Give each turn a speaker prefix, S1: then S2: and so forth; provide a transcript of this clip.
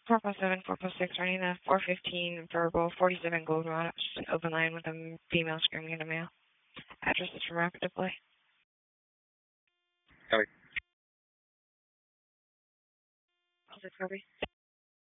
S1: 4+7, 4+6, running the 415 verbal, 47 Gold Rush, open line with a female screaming at a male. Address is from rapid deploy.
S2: Copy.
S1: Is it Kirby?